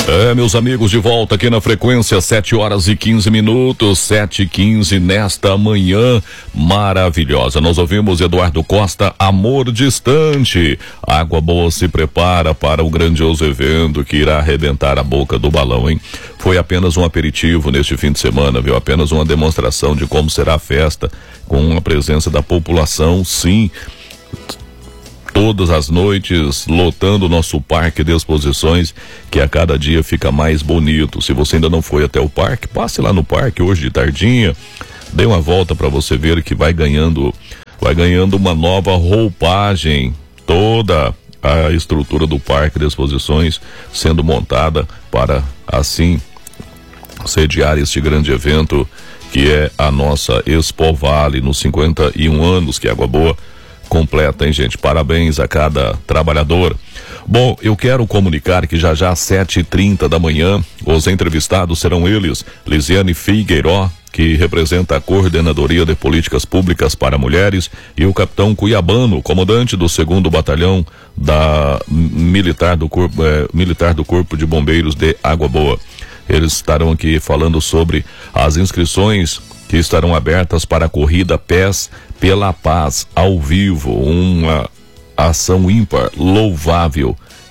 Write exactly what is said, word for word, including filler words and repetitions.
É, meus amigos, de volta aqui na frequência, sete horas e quinze minutos, sete e quinze nesta manhã maravilhosa. Nós ouvimos Eduardo Costa, Amor Distante. Água Boa se prepara para o grandioso evento que irá arrebentar a boca do balão, hein? Foi apenas um aperitivo neste fim de semana, viu? Apenas uma demonstração de como será a festa, com a presença da população, sim. Todas as noites, lotando o nosso parque de exposições, que a cada dia fica mais bonito. Se você ainda não foi até o parque, passe lá no parque hoje de tardinha, dê uma volta para você ver que vai ganhando, vai ganhando uma nova roupagem. Toda a estrutura do parque de exposições sendo montada para, assim, sediar este grande evento, que é a nossa Expo Vale, nos cinquenta e um anos que Água Boa completa, hein, gente? Parabéns a cada trabalhador. Bom, eu quero comunicar que já já às sete e trinta da manhã, os entrevistados serão eles, Lisiane Figueiró, que representa a Coordenadoria de Políticas Públicas para Mulheres, e o capitão Cuiabano, comandante do segundo Batalhão da Militar do Corpo, eh, Militar do Corpo de Bombeiros de Água Boa. Eles estarão aqui falando sobre as inscrições que estarão abertas para a corrida Pés pela Paz, ao vivo, uma ação ímpar, louvável,